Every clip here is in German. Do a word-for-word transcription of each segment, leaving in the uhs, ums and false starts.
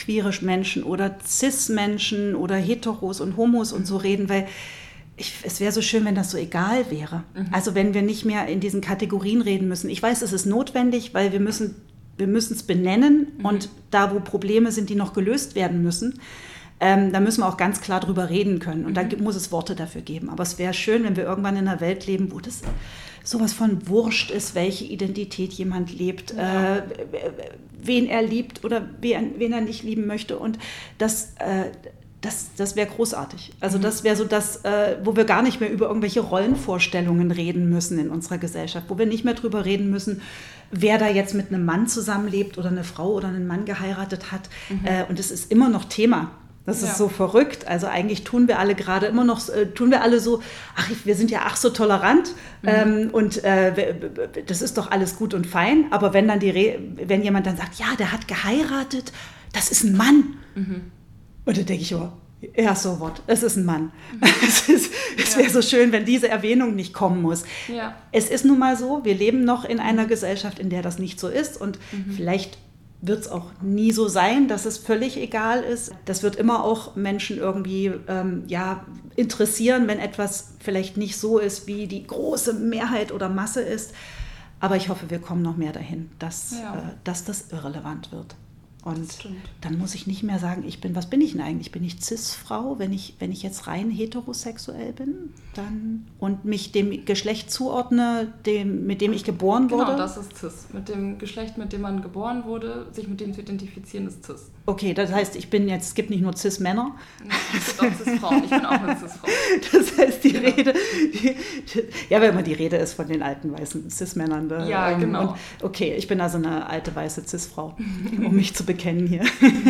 queere Menschen oder Cis-Menschen oder Heteros und Homos und so reden, weil ich, es wäre so schön, wenn das so egal wäre. Mhm. Also wenn wir nicht mehr in diesen Kategorien reden müssen. Ich weiß, es ist notwendig, weil wir müssen wir müssen es benennen mhm. und da, wo Probleme sind, die noch gelöst werden müssen, ähm, da müssen wir auch ganz klar drüber reden können. Und mhm. da muss es Worte dafür geben. Aber es wäre schön, wenn wir irgendwann in einer Welt leben, wo das sowas von wurscht ist, welche Identität jemand lebt, ja. äh, wen er liebt oder wen, wen er nicht lieben möchte. Und das, äh, das, das wäre großartig. Also mhm. das wäre so das, äh, wo wir gar nicht mehr über irgendwelche Rollenvorstellungen reden müssen in unserer Gesellschaft, wo wir nicht mehr drüber reden müssen, wer da jetzt mit einem Mann zusammenlebt oder eine Frau oder einen Mann geheiratet hat. Mhm. Äh, und es ist immer noch Thema. Das ist ja. so verrückt. Also eigentlich tun wir alle gerade immer noch, äh, tun wir alle so, ach, wir sind ja ach so tolerant mhm. ähm, und äh, das ist doch alles gut und fein. Aber wenn dann die, Re- wenn jemand dann sagt, ja, der hat geheiratet, das ist ein Mann. Mhm. Und dann denke ich, oh, ja, so what, es ist ein Mann. Mhm. es ist, es wäre ja. so schön, wenn diese Erwähnung nicht kommen muss. Ja. Es ist nun mal so, wir leben noch in einer Gesellschaft, in der das nicht so ist und mhm. vielleicht wird es auch nie so sein, dass es völlig egal ist. Das wird immer auch Menschen irgendwie ähm, ja, interessieren, wenn etwas vielleicht nicht so ist, wie die große Mehrheit oder Masse ist. Aber ich hoffe, wir kommen noch mehr dahin, dass, ja. äh, dass das irrelevant wird. Und dann muss ich nicht mehr sagen, ich bin, was bin ich denn eigentlich? Bin ich Cis-Frau, wenn ich, wenn ich jetzt rein heterosexuell bin dann, und mich dem Geschlecht zuordne, dem, mit dem ich geboren wurde? Genau, das ist Cis. Mit dem Geschlecht, mit dem man geboren wurde, sich mit dem zu identifizieren, ist Cis. Okay, das heißt, ich bin jetzt, es gibt nicht nur Cis-Männer. Es gibt auch Cis-Frauen, ich bin auch eine Cis-Frau. Das heißt, die genau. Rede, die, ja, wenn man die Rede ist von den alten weißen Cis-Männern. Da, ja, ähm, genau. Und, okay, ich bin also eine alte weiße Cis-Frau, um mich zu bekennen hier.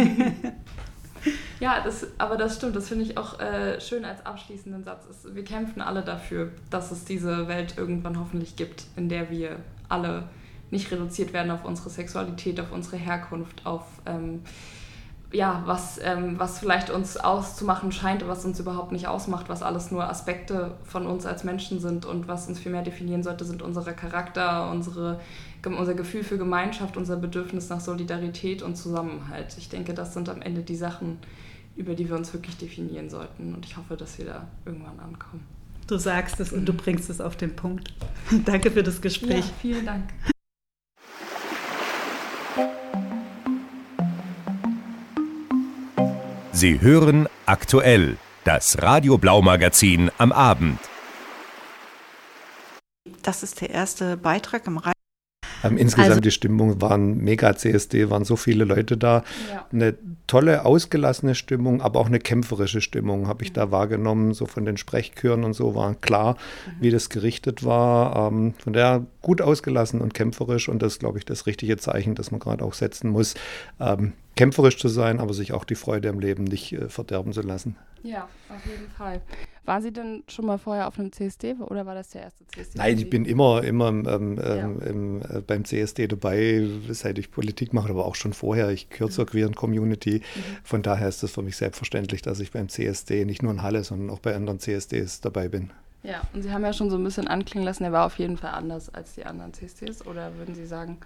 Ja, das, aber das stimmt, das finde ich auch äh, schön als abschließenden Satz. Ist, wir kämpfen alle dafür, dass es diese Welt irgendwann hoffentlich gibt, in der wir alle nicht reduziert werden auf unsere Sexualität, auf unsere Herkunft, auf ähm, ja, was, ähm, was vielleicht uns auszumachen scheint, was uns überhaupt nicht ausmacht, was alles nur Aspekte von uns als Menschen sind und was uns viel mehr definieren sollte, sind unsere Charakter, unsere, unser Gefühl für Gemeinschaft, unser Bedürfnis nach Solidarität und Zusammenhalt. Ich denke, das sind am Ende die Sachen, über die wir uns wirklich definieren sollten und ich hoffe, dass wir da irgendwann ankommen. Du sagst es und du bringst es auf den Punkt. Danke für das Gespräch. Ja, vielen Dank. Sie hören aktuell das Radio Blau Magazin am Abend. Das ist der erste Beitrag im Radio. Ähm, insgesamt also, die Stimmung waren mega C S D, waren so viele Leute da. Ja. Eine tolle, ausgelassene Stimmung, aber auch eine kämpferische Stimmung habe ich mhm. da wahrgenommen. So von den Sprechchören und so war klar, mhm. wie das gerichtet war. Ähm, von daher gut ausgelassen und kämpferisch und das ist, glaube ich, das richtige Zeichen, das man gerade auch setzen muss. Ähm, kämpferisch zu sein, aber sich auch die Freude am Leben nicht äh, verderben zu lassen. Ja, auf jeden Fall. War sie denn schon mal vorher auf einem C S D oder war das der erste C S D? Nein, ich bin immer, immer ähm, ja. ähm, äh, beim C S D dabei, seit ich Politik mache, aber auch schon vorher. Ich gehöre mhm. zur queeren Community. Mhm. Von daher ist es für mich selbstverständlich, dass ich beim C S D nicht nur in Halle, sondern auch bei anderen C S Ds dabei bin. Ja, und Sie haben ja schon so ein bisschen anklingen lassen, der war auf jeden Fall anders als die anderen C S Ds, oder würden Sie sagen...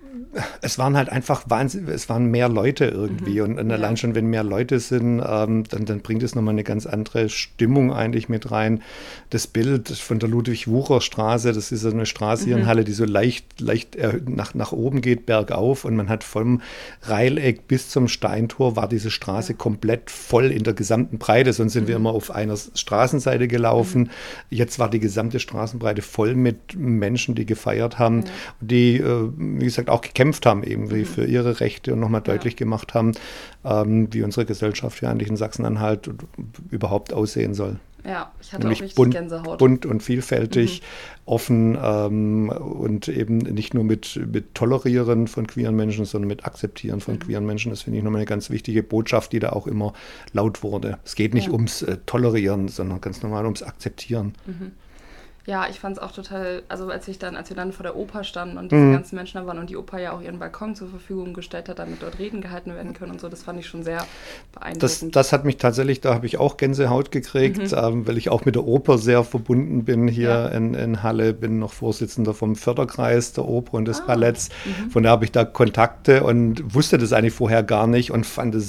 Es waren halt einfach wahnsinnig, es waren mehr Leute irgendwie mhm. und, und ja. allein schon, wenn mehr Leute sind, ähm, dann, dann bringt es nochmal eine ganz andere Stimmung eigentlich mit rein. Das Bild von der Ludwig-Wucher-Straße, das ist so eine Straße hier mhm. in Halle, die so leicht, leicht nach, nach oben geht, bergauf und man hat vom Reileck bis zum Steintor war diese Straße ja. komplett voll in der gesamten Breite, sonst sind mhm. wir immer auf einer Straßenseite gelaufen. Mhm. Jetzt war die gesamte Straßenbreite voll mit Menschen, die gefeiert haben, ja. die, äh, wie gesagt, auch gekämpft haben irgendwie mhm. für ihre Rechte und nochmal deutlich ja. gemacht haben, ähm, wie unsere Gesellschaft hier eigentlich in Sachsen-Anhalt überhaupt aussehen soll. Ja, ich hatte Nämlich auch richtig bunt, Gänsehaut. Bunt und vielfältig, mhm. offen ähm, und eben nicht nur mit, mit Tolerieren von queeren Menschen, sondern mit Akzeptieren von mhm. queeren Menschen. Das finde ich nochmal eine ganz wichtige Botschaft, die da auch immer laut wurde. Es geht nicht ja. ums äh, Tolerieren, sondern ganz normal ums Akzeptieren. Mhm. Ja, ich fand es auch total, also als ich dann, als wir dann vor der Oper standen und diese mhm. ganzen Menschen da waren und die Oper ja auch ihren Balkon zur Verfügung gestellt hat, damit dort Reden gehalten werden können und so, das fand ich schon sehr beeindruckend. Das, das hat mich tatsächlich, da habe ich auch Gänsehaut gekriegt, mhm. ähm, weil ich auch mit der Oper sehr verbunden bin hier ja. in, in Halle, bin noch Vorsitzender vom Förderkreis der Oper und des ah. Balletts, mhm. von daher habe ich da Kontakte und wusste das eigentlich vorher gar nicht und fand es